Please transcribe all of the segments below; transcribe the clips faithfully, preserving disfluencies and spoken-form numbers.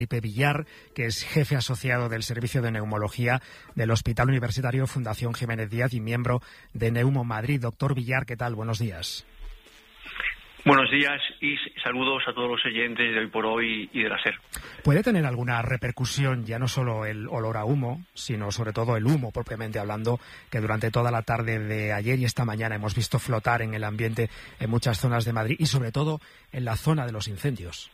Felipe Villar, que es jefe asociado del Servicio de Neumología del Hospital Universitario Fundación Jiménez Díaz y miembro de Neumo Madrid. Doctor Villar, ¿qué tal? Buenos días. Buenos días y saludos a todos los oyentes de Hoy por Hoy y de la SER. ¿Puede tener alguna repercusión ya no solo el olor a humo, sino sobre todo el humo propiamente hablando, que durante toda la tarde de ayer y esta mañana hemos visto flotar en el ambiente en muchas zonas de Madrid y sobre todo en la zona de los incendios?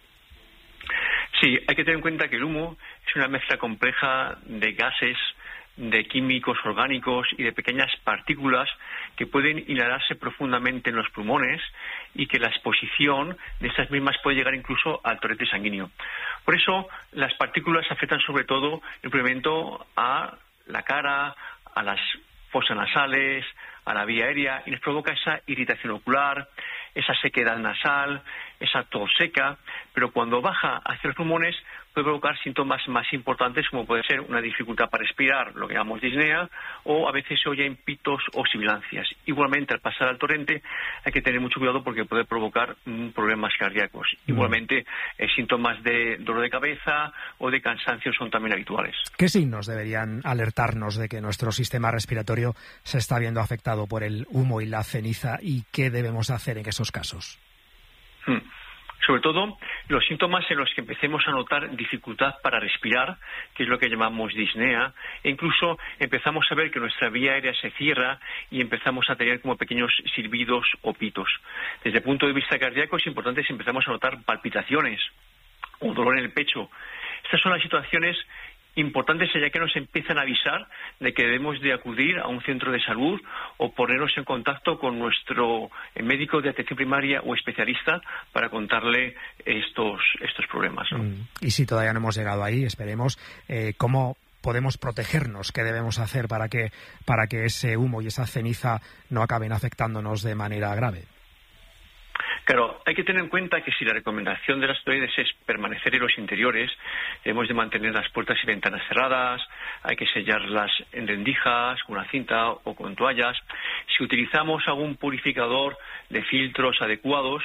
Sí, hay que tener en cuenta que el humo es una mezcla compleja de gases, de químicos orgánicos y de pequeñas partículas que pueden inhalarse profundamente en los pulmones y que la exposición de estas mismas puede llegar incluso al torrente sanguíneo. Por eso, las partículas afectan sobre todo el implemento a la cara, a las fosas nasales, a la vía aérea y nos provoca esa irritación ocular, esa sequedad nasal, esa tos seca, pero cuando baja hacia los pulmones puede provocar síntomas más importantes como puede ser una dificultad para respirar, lo que llamamos disnea, o a veces se oyen pitos o sibilancias. Igualmente, al pasar al torrente hay que tener mucho cuidado porque puede provocar mm, problemas cardíacos. Mm. Igualmente, eh, síntomas de dolor de cabeza o de cansancio son también habituales. ¿Qué signos deberían alertarnos de que nuestro sistema respiratorio se está viendo afectado por el humo y la ceniza y qué debemos hacer en esos casos? Hmm. Sobre todo, los síntomas en los que empecemos a notar dificultad para respirar, que es lo que llamamos disnea, e incluso empezamos a ver que nuestra vía aérea se cierra y empezamos a tener como pequeños silbidos o pitos. Desde el punto de vista cardíaco es importante si empezamos a notar palpitaciones o dolor en el pecho. Estas son las situaciones importantes ya que nos empiezan a avisar de que debemos de acudir a un centro de salud o ponernos en contacto con nuestro médico de atención primaria o especialista para contarle estos estos problemas, ¿no? Mm. Y si todavía no hemos llegado ahí, esperemos, eh, ¿cómo podemos protegernos? ¿Qué debemos hacer para que, para que ese humo y esa ceniza no acaben afectándonos de manera grave? Claro, hay que tener en cuenta que si la recomendación de las autoridades es permanecer en los interiores, debemos de mantener las puertas y ventanas cerradas, hay que sellarlas en rendijas, con una cinta o con toallas. Si utilizamos algún purificador de filtros adecuados,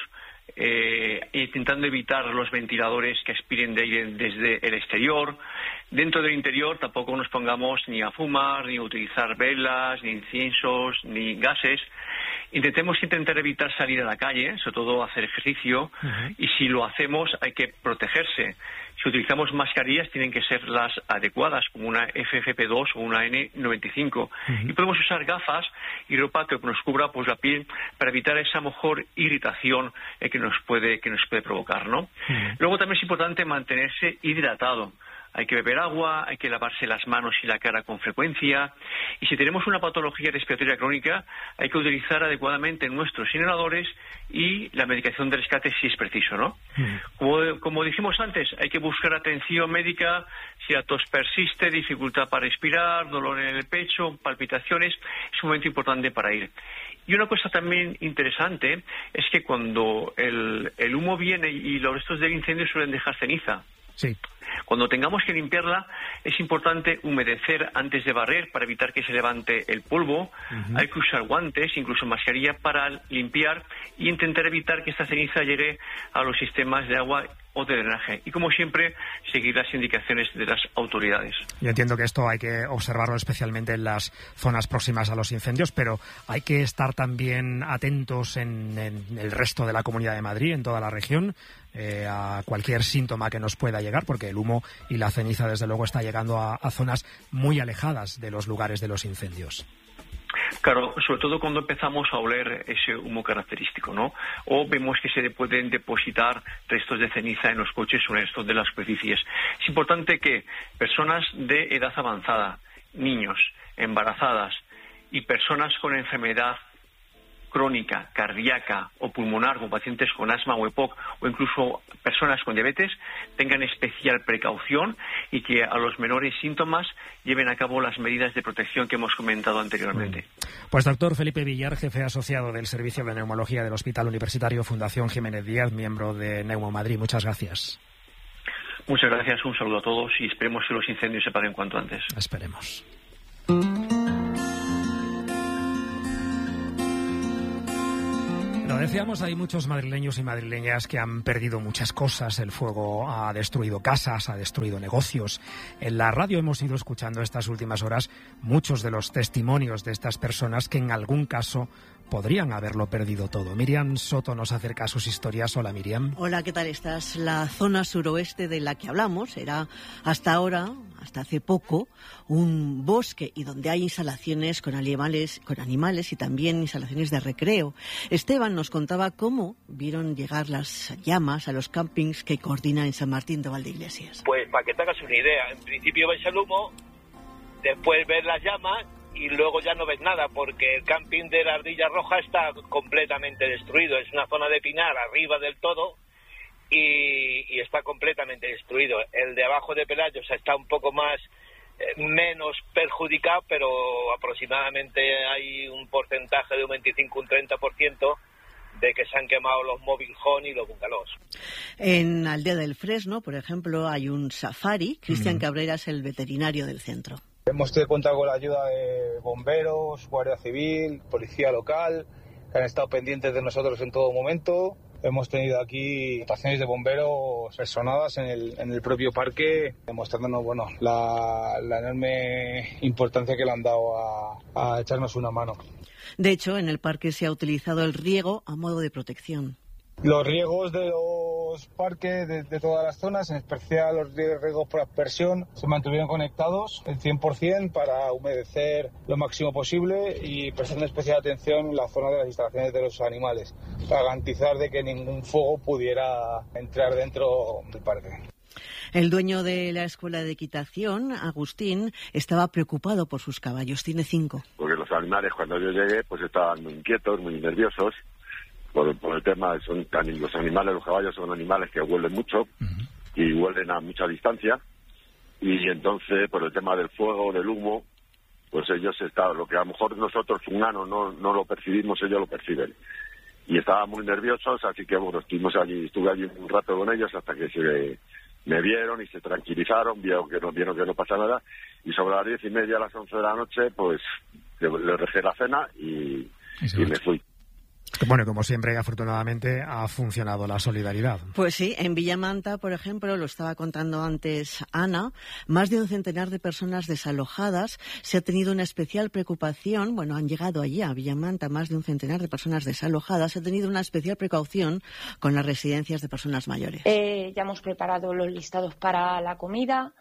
eh, intentando evitar los ventiladores que aspiren de aire desde el exterior. Dentro del interior tampoco nos pongamos ni a fumar, ni a utilizar velas, ni inciensos, ni gases. Intentemos intentar evitar salir a la calle, sobre todo hacer ejercicio, uh-huh. Y si lo hacemos hay que protegerse. Si utilizamos mascarillas tienen que ser las adecuadas, como una F F P dos o una N noventa y cinco. Uh-huh. Y podemos usar gafas y ropa que nos cubra pues la piel para evitar esa mejor irritación eh, que nos puede que nos puede provocar, ¿no? Uh-huh. Luego también es importante mantenerse hidratado. Hay que beber agua, hay que lavarse las manos y la cara con frecuencia. Y si tenemos una patología respiratoria crónica, hay que utilizar adecuadamente nuestros inhaladores y la medicación de rescate si es preciso, ¿no? Mm. Como, como dijimos antes, hay que buscar atención médica si la tos persiste, dificultad para respirar, dolor en el pecho, palpitaciones. Es un momento importante para ir. Y una cosa también interesante es que cuando el, el humo viene y los restos del incendio suelen dejar ceniza. Sí. Cuando tengamos que limpiarla, es importante humedecer antes de barrer para evitar que se levante el polvo. Uh-huh. Hay que usar guantes, incluso mascarilla para limpiar e intentar evitar que esta ceniza llegue a los sistemas de agua o de drenaje. Y como siempre, seguir las indicaciones de las autoridades. Yo entiendo que esto hay que observarlo especialmente en las zonas próximas a los incendios, pero hay que estar también atentos en, en el resto de la Comunidad de Madrid, en toda la región, eh, a cualquier síntoma que nos pueda llegar, porque el humo y la ceniza, desde luego, está llegando a, a zonas muy alejadas de los lugares de los incendios. Claro, sobre todo cuando empezamos a oler ese humo característico, ¿no? O vemos que se pueden depositar restos de ceniza en los coches o en restos de las superficies. Es importante que personas de edad avanzada, niños, embarazadas y personas con enfermedad crónica, cardíaca o pulmonar, como pacientes con asma o E P O C, o incluso personas con diabetes, tengan especial precaución y que a los menores síntomas lleven a cabo las medidas de protección que hemos comentado anteriormente. Pues doctor Felipe Villar, jefe asociado del Servicio de Neumología del Hospital Universitario Fundación Jiménez Díaz, miembro de Neumo Madrid, muchas gracias. Muchas gracias, un saludo a todos y esperemos que los incendios se paren cuanto antes. Esperemos. decíamos, hay muchos madrileños y madrileñas que han perdido muchas cosas. El fuego ha destruido casas, ha destruido negocios. En la radio hemos ido escuchando estas últimas horas muchos de los testimonios de estas personas que en algún caso podrían haberlo perdido todo. Miriam Soto nos acerca a sus historias. Hola, Miriam. Hola, ¿qué tal estás? La zona suroeste de la que hablamos era hasta ahora, hasta hace poco, un bosque y donde hay instalaciones con animales, con animales y también instalaciones de recreo. Esteban nos contaba cómo vieron llegar las llamas a los campings que coordina en San Martín de Valdeiglesias. Pues para que te hagas una idea, en principio ves el humo, después ves las llamas y luego ya no ves nada porque el camping de la Ardilla Roja está completamente destruido. Es una zona de pinar arriba del todo y, y está completamente destruido. El de abajo de Pelayos está un poco más, eh, menos perjudicado, pero aproximadamente hay un porcentaje de un veinticinco a un treinta por ciento de que se han quemado los mobile home y los bungalows. En Aldea del Fresno, por ejemplo, hay un safari. Cristian mm. Cabrera es el veterinario del centro. Hemos contado con la ayuda de bomberos, Guardia Civil, Policía Local, que han estado pendientes de nosotros en todo momento. Hemos tenido aquí estaciones de bomberos personadas en el, en el propio parque, demostrándonos bueno, la, la enorme importancia que le han dado a, a echarnos una mano. De hecho, en el parque se ha utilizado el riego a modo de protección. Los riegos de los parques de, de todas las zonas, en especial los riegos por aspersión, se mantuvieron conectados el cien por ciento para humedecer lo máximo posible y prestando especial atención en la zona de las instalaciones de los animales, para garantizar de que ningún fuego pudiera entrar dentro del parque. El dueño de la escuela de equitación, Agustín, estaba preocupado por sus caballos. Tiene cinco. Porque los animales, cuando yo llegué, pues estaban muy inquietos, muy nerviosos. Por, por el tema, son los animales, los caballos son animales que huelen mucho uh-huh. y huelen a mucha distancia. Y entonces, por el tema del fuego, del humo, pues ellos estaban, lo que a lo mejor nosotros, humanos, no, no lo percibimos, ellos lo perciben. Y estaban muy nerviosos, así que bueno, estuvimos allí, estuve allí un rato con ellos hasta que se me vieron y se tranquilizaron, vieron que no, vieron que no pasa nada. Y sobre las diez y media, a las once de la noche, pues le, le dejé la cena y, y me fui. Bueno, como siempre, afortunadamente, ha funcionado la solidaridad. Pues sí, en Villamanta, por ejemplo, lo estaba contando antes Ana, más de un centenar de personas desalojadas. Se ha tenido una especial preocupación, bueno, han llegado allí a Villamanta más de un centenar de personas desalojadas. Se ha tenido una especial precaución con las residencias de personas mayores. Eh, ya hemos preparado los listados para la comida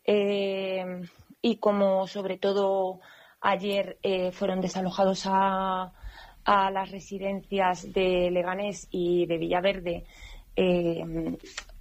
eh, y como sobre todo ayer eh, fueron desalojados a... a las residencias de Leganés y de Villaverde, eh,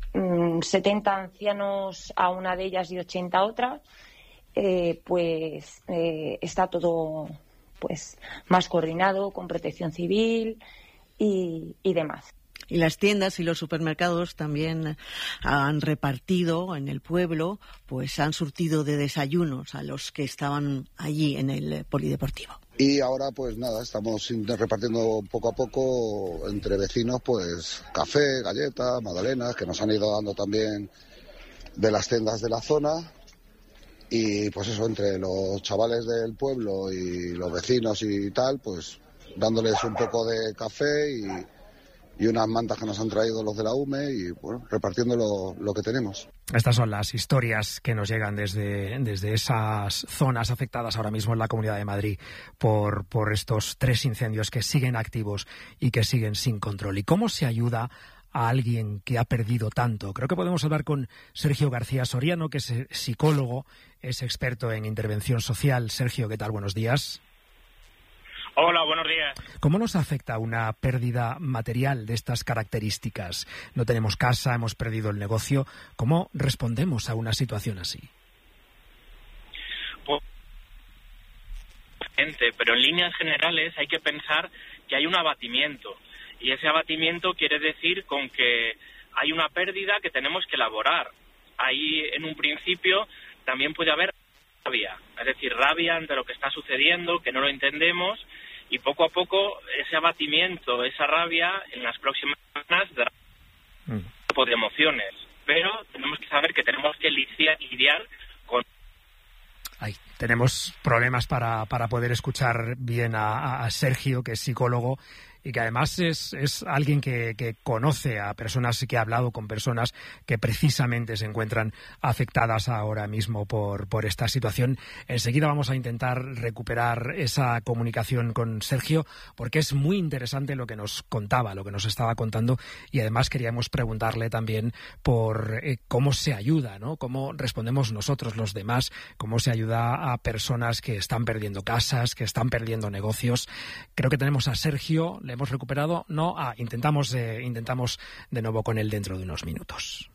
setenta ancianos a una de ellas y ochenta a otra, eh, pues eh, está todo pues más coordinado con protección civil y, y demás. Y las tiendas y los supermercados también han repartido en el pueblo, pues han surtido de desayunos a los que estaban allí en el polideportivo. Y ahora, pues nada, estamos repartiendo poco a poco entre vecinos, pues café, galletas, magdalenas, que nos han ido dando también de las tiendas de la zona. Y pues eso, entre los chavales del pueblo y los vecinos y tal, pues dándoles un poco de café y... y unas mantas que nos han traído los de la U M E y bueno, repartiendo lo, lo que tenemos. Estas son las historias que nos llegan desde, desde esas zonas afectadas ahora mismo en la Comunidad de Madrid por, por estos tres incendios que siguen activos y que siguen sin control. ¿Y cómo se ayuda a alguien que ha perdido tanto? Creo que podemos hablar con Sergio García Soriano, que es psicólogo, es experto en intervención social. Sergio, ¿qué tal? Buenos días. Hola, buenos días. ¿Cómo nos afecta una pérdida material de estas características? No tenemos casa, hemos perdido el negocio. ¿Cómo respondemos a una situación así? Pues, pero en líneas generales hay que pensar que hay un abatimiento. Y ese abatimiento quiere decir con que hay una pérdida que tenemos que elaborar. Ahí, en un principio, también puede haber rabia. Es decir, rabia ante lo que está sucediendo, que no lo entendemos. Y poco a poco ese abatimiento, esa rabia, en las próximas semanas dará un tipo de emociones. Pero tenemos que saber que tenemos que lidiar con... Ay, tenemos problemas para, para poder escuchar bien a, a Sergio, que es psicólogo y que además es, es alguien que, que conoce a personas y que ha hablado con personas que precisamente se encuentran afectadas ahora mismo por, por esta situación. Enseguida vamos a intentar recuperar esa comunicación con Sergio, porque es muy interesante lo que nos contaba, lo que nos estaba contando, y además queríamos preguntarle también por eh, cómo se ayuda, ¿no? Cómo respondemos nosotros los demás, cómo se ayuda a personas que están perdiendo casas, que están perdiendo negocios. Creo que tenemos a Sergio, le hemos recuperado. No, ah, intentamos, eh, intentamos de nuevo con él dentro de unos minutos.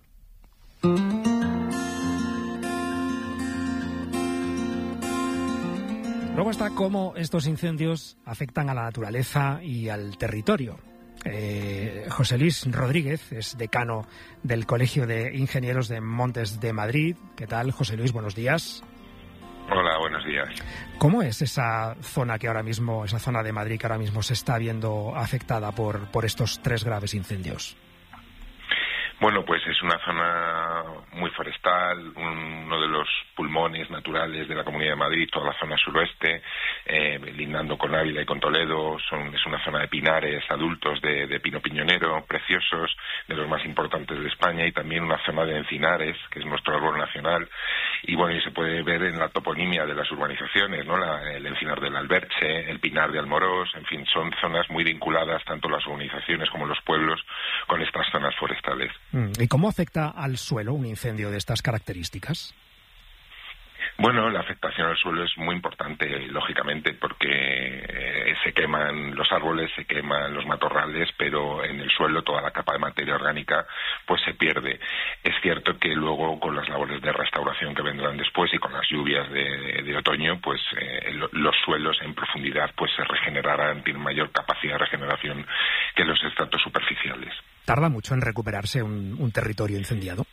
Luego está cómo estos incendios afectan a la naturaleza y al territorio. Eh, José Luis Rodríguez es decano del Colegio de Ingenieros de Montes de Madrid. ¿Qué tal, José Luis? Buenos días. Hola, buenos días. ¿Cómo es esa zona que ahora mismo, esa zona de Madrid que ahora mismo se está viendo afectada por, por estos tres graves incendios? Bueno, pues es una zona muy forestal, uno de los pulmones naturales de la Comunidad de Madrid, toda la zona suroeste, eh, lindando con Ávila y con Toledo. Son, es una zona de pinares adultos de, de pino piñonero, preciosos, de los más importantes de España, y también una zona de encinares, que es nuestro árbol nacional. Y bueno, y se puede ver en la toponimia de las urbanizaciones, ¿no? La, el encinar del Alberche, el pinar de Almorós, en fin, son zonas muy vinculadas, tanto las urbanizaciones como los pueblos, con estas zonas forestales. ¿Y cómo afecta al suelo un incendio de estas características? Bueno, la afectación al suelo es muy importante, lógicamente, porque eh, se queman los árboles, se queman los matorrales, pero en el suelo toda la capa de materia orgánica pues se pierde. Es cierto que luego, con las labores de restauración que vendrán después y con las lluvias de, de otoño, pues eh, los suelos en profundidad pues se regenerarán, tienen mayor capacidad de regeneración que los estratos superficiales. ¿Tarda mucho en recuperarse un, un territorio incendiado?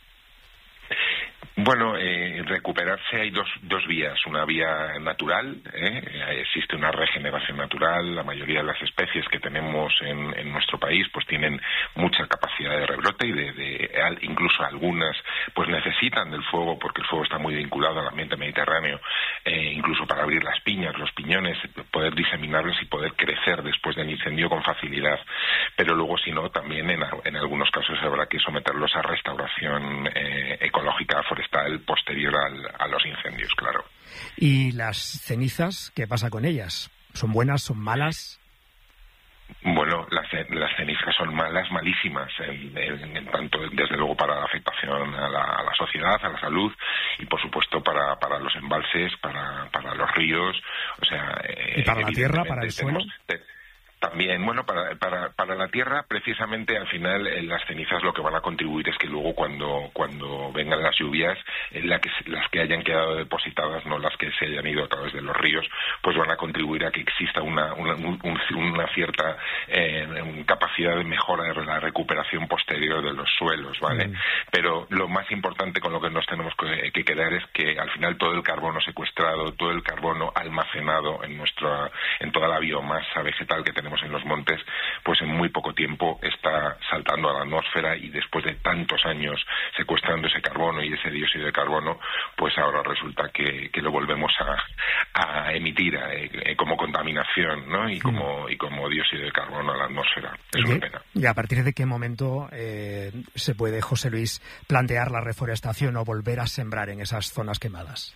Bueno, eh, recuperarse hay dos, dos vías. Una vía natural, ¿eh? Existe una regeneración natural. La mayoría de las especies que tenemos en, en nuestro país pues tienen mucha capacidad de rebrote, y de, de incluso algunas pues necesitan del fuego, porque el fuego está muy vinculado al ambiente mediterráneo, eh, incluso para abrir las piñas, los piñones, poder diseminarlos y poder crecer después del incendio con facilidad. Pero luego, si no, también en, en algunos casos habrá que someterlos a restauración eh, ecológica forestal posterior al, a los incendios, claro. ¿Y las cenizas, qué pasa con ellas? ¿Son buenas, son malas? Bueno, las, las cenizas son malas, malísimas, en, en, en tanto desde luego para la afectación a la, a la sociedad, a la salud, y por supuesto para, para los embalses, para, para los ríos, o sea... ¿Y para la tierra, para el suelo? Te, También, bueno, para, para, para la tierra, precisamente, al final, eh, las cenizas lo que van a contribuir es que luego, cuando cuando vengan las lluvias, eh, la que, las que hayan quedado depositadas, no las que se hayan ido a través de los ríos, pues van a contribuir a que exista una, una, un, una cierta eh, capacidad de mejora de la recuperación posterior de los suelos, ¿vale? Mm. Pero lo más importante con lo que nos tenemos que, que quedar es que, al final, todo el carbono secuestrado, todo el carbono almacenado en, nuestra, en toda la biomasa vegetal que tenemos en los montes, pues en muy poco tiempo está saltando a la atmósfera, y después de tantos años secuestrando ese carbono y ese dióxido de carbono, pues ahora resulta que, que lo volvemos a, a emitir a, eh, como contaminación, ¿no? Y como, y como dióxido de carbono a la atmósfera. Es una pena. ¿Y a partir de qué momento eh, se puede, José Luis, plantear la reforestación o volver a sembrar en esas zonas quemadas?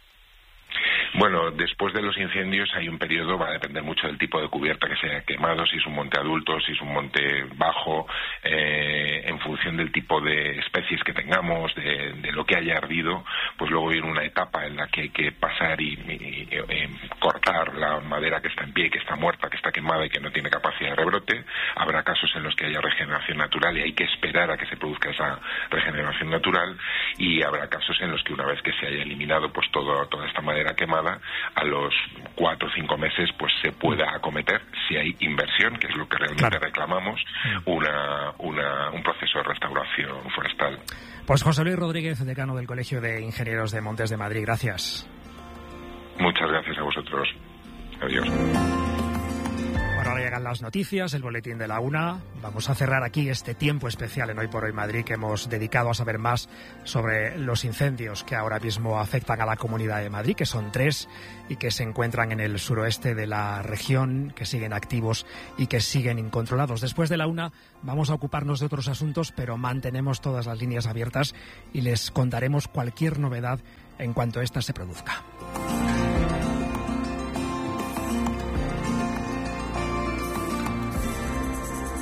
Bueno, después de los incendios hay un periodo, va a depender mucho del tipo de cubierta que se haya quemado, si es un monte adulto, si es un monte bajo, eh, en función del tipo de especies que tengamos, de, de lo que haya ardido, pues luego viene una etapa en la que hay que pasar y, y, y eh, cortar la madera que está en pie, que está muerta, que está quemada y que no tiene capacidad de rebrote. Habrá casos en los que haya regeneración natural y hay que esperar a que se produzca esa regeneración natural, y habrá casos en los que, una vez que se haya eliminado pues todo, toda esta madera quemada, a los cuatro o cinco meses pues se pueda acometer, si hay inversión, que es lo que realmente claro. reclamamos, una, una, un proceso de restauración forestal. Pues José Luis Rodríguez, decano del Colegio de Ingenieros de Montes de Madrid, gracias. Muchas gracias a vosotros. Adiós. Bueno, ahora llegan las noticias, el boletín de la una. Vamos a cerrar aquí este tiempo especial en Hoy por Hoy Madrid que hemos dedicado a saber más sobre los incendios que ahora mismo afectan a la Comunidad de Madrid, que son tres y que se encuentran en el suroeste de la región, que siguen activos y que siguen incontrolados. Después de la una vamos a ocuparnos de otros asuntos, pero mantenemos todas las líneas abiertas y les contaremos cualquier novedad en cuanto ésta se produzca.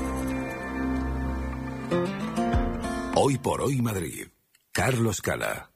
Hoy por Hoy Madrid. Carlos Cala.